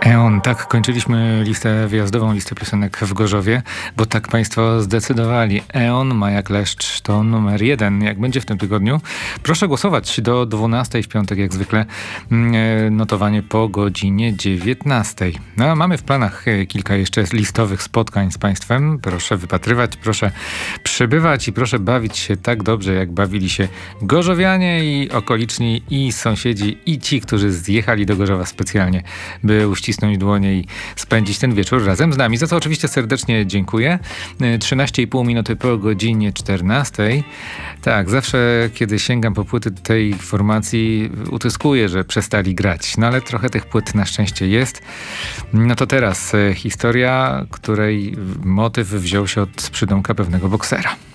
Eon, tak kończyliśmy listę wyjazdową, listę piosenek w Gorzowie, bo tak państwo zdecydowali. Eon, Maja Kleszcz to numer 1. Jak będzie w tym tygodniu? Proszę głosować do 12 w piątek, jak zwykle. Notowanie po godzinie 19. No, a mamy w planach kilka jeszcze listowych spotkań z państwem. Proszę wypatrywać, proszę przybywać i proszę bawić się tak dobrze, jak bawili się gorzowianie i okoliczni, i sąsiedzi, i ci, którzy zjechali do Gorzowa specjalnie, by uścisnąć dłonie i spędzić ten wieczór razem z nami. Za co oczywiście serdecznie dziękuję. 13,5 minuty po godzinie 14. Tak, zawsze kiedy sięgam po płyty tej formacji, utyskuję, że przestali grać. No ale trochę tych płyt na szczęście jest. No to teraz historia, której motyw wziął się od przydomka pewnego boksera.